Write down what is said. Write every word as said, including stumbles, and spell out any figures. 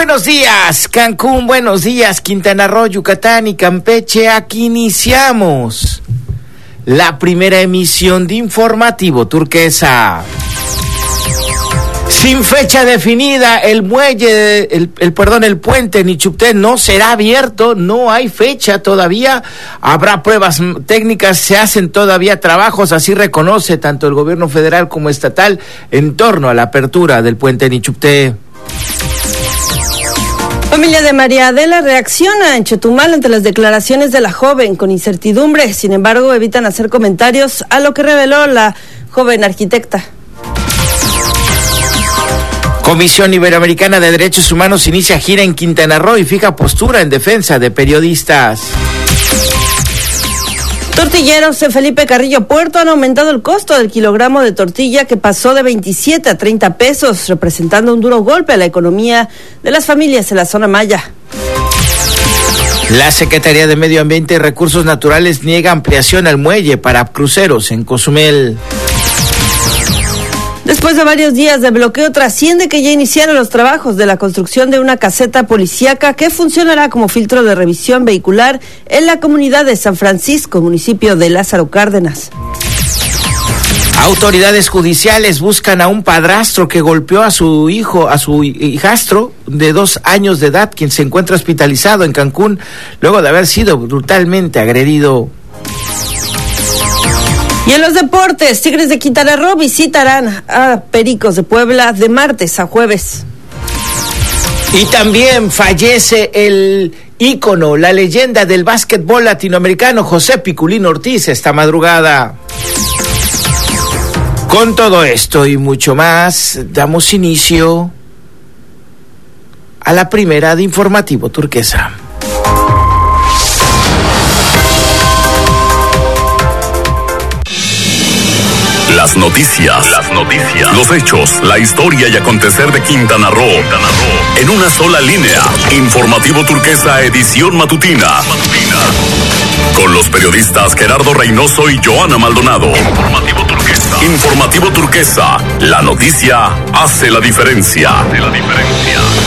Buenos días, Cancún, buenos días, Quintana Roo, Yucatán y Campeche. Aquí iniciamos la primera emisión de Informativo Turquesa. Sin fecha definida, el muelle, el, el perdón, el puente Nichupté no será abierto, no hay fecha todavía, habrá pruebas técnicas, se hacen todavía trabajos, así reconoce tanto el gobierno federal como estatal en torno a la apertura del puente Nichupté. Familia de María Adela reacciona en Chetumal ante las declaraciones de la joven con incertidumbre, sin embargo evitan hacer comentarios a lo que reveló la joven arquitecta. Comisión Iberoamericana de Derechos Humanos inicia gira en Quintana Roo y fija postura en defensa de periodistas. Tortilleros en Felipe Carrillo Puerto han aumentado el costo del kilogramo de tortilla, que pasó de veintisiete a treinta pesos, representando un duro golpe a la economía de las familias en la zona maya. La Secretaría de Medio Ambiente y Recursos Naturales niega ampliación al muelle para cruceros en Cozumel. Después de varios días de bloqueo, trasciende que ya iniciaron los trabajos de la construcción de una caseta policíaca que funcionará como filtro de revisión vehicular en la comunidad de San Francisco, municipio de Lázaro Cárdenas. Autoridades judiciales buscan a un padrastro que golpeó a su hijo, a su hijastro de dos años de edad, quien se encuentra hospitalizado en Cancún luego de haber sido brutalmente agredido. Y en los deportes, Tigres de Quintana Roo visitarán a Pericos de Puebla de martes a jueves. Y también fallece el ícono, la leyenda del básquetbol latinoamericano, José Piculín Ortiz, esta madrugada. Con todo esto y mucho más, damos inicio a la primera de Informativo Turquesa. Las noticias, las noticias, los hechos, la historia y acontecer de Quintana Roo, Quintana Roo, en una sola línea. Informativo Turquesa, edición matutina. matutina. Con los periodistas Gerardo Reynoso y Joana Maldonado. Informativo Turquesa. Informativo Turquesa, la noticia hace la diferencia. Hace la diferencia.